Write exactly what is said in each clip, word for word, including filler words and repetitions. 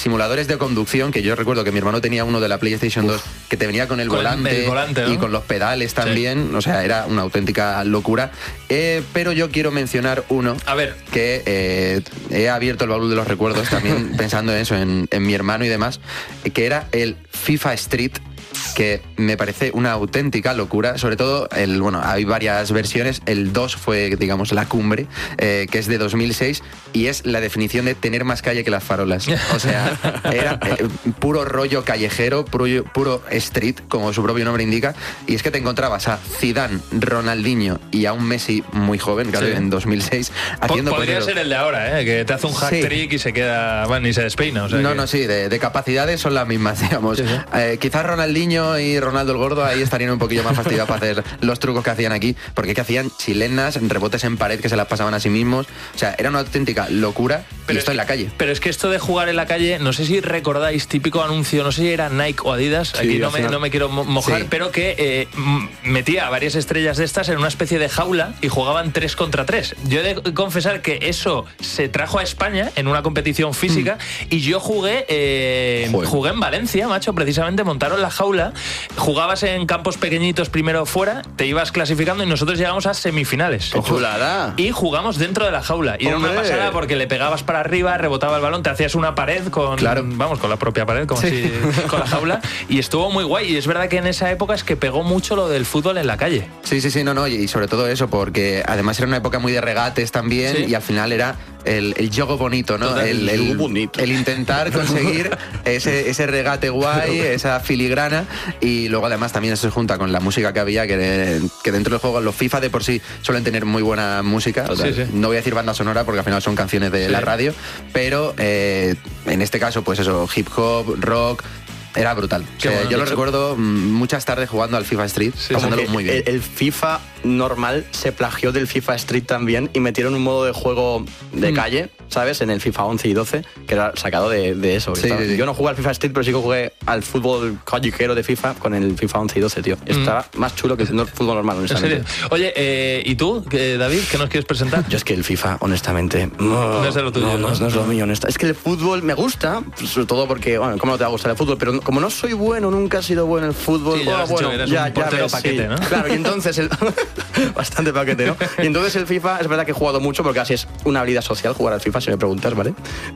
simuladores de conducción, que yo recuerdo que mi hermano tenía uno de la PlayStation Uf. dos que te venía con el con volante, el volante, ¿no? Y con los pedales también, sí. O sea, era una auténtica locura. Eh, pero yo quiero mencionar uno A ver. que eh, he abierto el baúl de los recuerdos también pensando en eso, en, en mi hermano y demás, que era el FIFA Street, que me parece una auténtica locura, sobre todo, el bueno, hay varias versiones, el dos fue, digamos, la cumbre, eh, que es de dos mil seis, y es la definición de tener más calle que las farolas. O sea, era eh, puro rollo callejero, puro, puro street, como su propio nombre indica, y es que te encontrabas a Zidane, Ronaldinho y a un Messi muy joven, claro, sí. en dos mil seis, haciendo... Podría ser el de ahora, ¿eh? Que te hace un hat-trick sí. y se queda... Bueno, ni se despeina. O sea no, que... no, sí, de, de capacidades son las mismas, digamos. Sí, sí. Eh, quizás Ronaldinho y Ronaldo el Gordo ahí estarían un poquillo más fastidiados para hacer los trucos que hacían aquí, porque que hacían chilenas, rebotes en pared que se las pasaban a sí mismos, o sea, era una auténtica locura. Pero y esto es, en la calle. Pero es que esto de jugar en la calle, no sé si recordáis, típico anuncio, no sé si era Nike o Adidas, sí, aquí no me, no me quiero mojar, sí. pero que eh, metía a varias estrellas de estas en una especie de jaula y jugaban tres contra tres. Yo he de confesar que eso se trajo a España en una competición física mm. y yo jugué, eh, jugué en Valencia, macho, precisamente montaron la jaula, jugabas en campos pequeñitos primero fuera, te ibas clasificando y nosotros llegamos a semifinales. ¡Qué chulada! Y jugamos dentro de la jaula. Y ¡hombre! Era una pasada porque le pegabas para arriba, rebotaba el balón, te hacías una pared con, claro. vamos, con la propia pared, como sí. si, con la jaula, y estuvo muy guay. Y es verdad que en esa época es que pegó mucho lo del fútbol en la calle. Sí, sí, sí, no, no, y sobre todo eso, porque además era una época muy de regates también, sí. y al final era el, el juego bonito, ¿no? El, el, bonito. el intentar conseguir ese, ese regate guay, esa filigrana, y luego además también eso se junta con la música que había, que, que dentro del juego los FIFA de por sí suelen tener muy buena música, o sea, sí, sí. no voy a decir banda sonora porque al final son canciones de sí. la radio, pero eh, en este caso pues eso, hip hop, rock, era brutal. O sea, bueno, yo lo hecho. recuerdo muchas tardes jugando al FIFA Street, sí, pasándolo muy bien. El, el FIFA normal se plagió del FIFA Street también y metieron un modo de juego de mm. calle, ¿sabes? En el FIFA once y doce, que era sacado de, de eso. Sí, sí, sí. Yo no jugué al FIFA Street, pero sí que jugué al fútbol callejero de FIFA con el FIFA once y doce, tío. Mm. Estaba más chulo que el fútbol normal, honestamente. ¿En serio? Oye, eh, ¿y tú, David, qué nos quieres presentar? Yo es que el FIFA, honestamente, no, no es lo tuyo. No, no, no es lo mío, honesta. Es que el fútbol me gusta, sobre todo porque, bueno, ¿cómo no te va a gustar el fútbol? Pero como no soy bueno, nunca he sido bueno en el fútbol. Sí, ya, oh, bueno, eres ya, un portero ves, paquete, sí. ¿no? Claro, y entonces el... bastante paquete, ¿no? Y entonces el FIFA, es verdad que he jugado mucho porque así es una habilidad social jugar al FIFA, si me preguntas, ¿vale?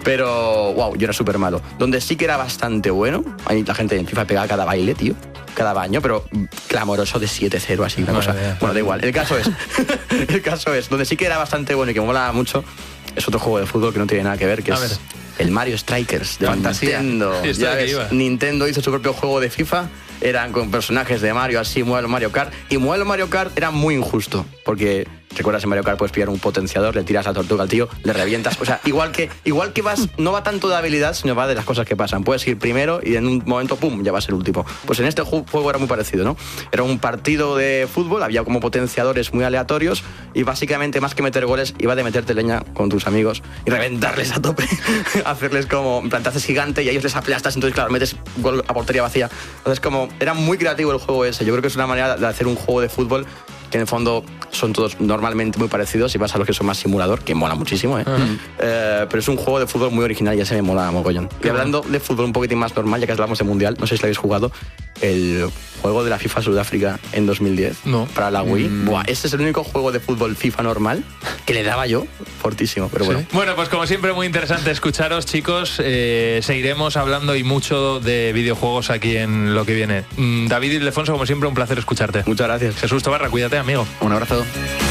Pero, wow, yo era súper malo. Donde sí que era bastante bueno, ahí la gente en FIFA pegaba cada baile, tío, cada baño, pero clamoroso de siete cero, así, una cosa. Idea. Bueno, da igual. El caso es, el caso es, donde sí que era bastante bueno y que me molaba mucho, es otro juego de fútbol que no tiene nada que ver, que a es... ver. El Mario Strikers de Fantasía. Nintendo. Sí, ya ves, Nintendo hizo su propio juego de FIFA, eran con personajes de Mario, así, modelo Mario Kart. Y modelo Mario Kart era muy injusto, porque recuerdas en Mario Kart puedes pillar un potenciador, le tiras la tortuga al tío, le revientas. O sea, igual que, igual que vas, no va tanto de habilidad, sino va de las cosas que pasan. Puedes ir primero y en un momento, pum, ya vas el último. Pues en este juego era muy parecido, ¿no? Era un partido de fútbol, había como potenciadores muy aleatorios y básicamente más que meter goles, iba de meterte leña con tus amigos y reventarles a tope, hacerles como, en plan, te haces gigante y a ellos les aplastas, entonces claro, metes gol a portería vacía. Entonces como, era muy creativo el juego ese. Yo creo que es una manera de hacer un juego de fútbol que en el fondo son todos normalmente muy parecidos y vas a los que son más simulador, que mola muchísimo, ¿eh? Uh-huh. eh pero es un juego de fútbol muy original y ya se me mola mogollón. Y hablando de fútbol un poquitín más normal, ya que hablamos de mundial, no sé si lo habéis jugado, el juego de la FIFA Sudáfrica en dos mil diez, no. para la Wii. Mm. Buah, este es el único juego de fútbol FIFA normal que le daba yo fortísimo, pero bueno. ¿Sí? Bueno, pues como siempre, muy interesante escucharos, chicos. Eh, seguiremos hablando y mucho de videojuegos aquí en Lo que viene. Mm, David Ildefonso, como siempre, un placer escucharte. Muchas gracias. Jesús Tobarra, cuídate, amigo. Un abrazo.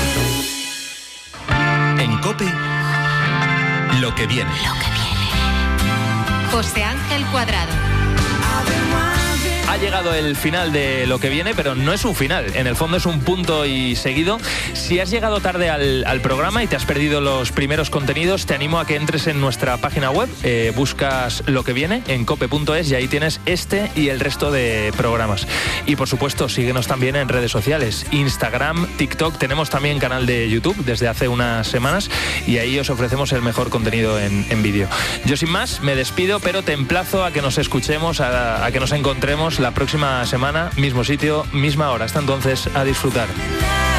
En COPE, Lo que viene. Lo que viene. José Ángel Cuadrado. Ha llegado el final de Lo que viene, pero no es un final. En el fondo es un punto y seguido. Si has llegado tarde al, al programa y te has perdido los primeros contenidos, te animo a que entres en nuestra página web, eh, buscas Lo que viene en cope punto es y ahí tienes este y el resto de programas. Y por supuesto, síguenos también en redes sociales, Instagram, TikTok. Tenemos también canal de YouTube desde hace unas semanas y ahí os ofrecemos el mejor contenido en, en vídeo. Yo sin más me despido, pero te emplazo a que nos escuchemos, a, a que nos encontremos la próxima semana, mismo sitio, misma hora. Hasta entonces, a disfrutar.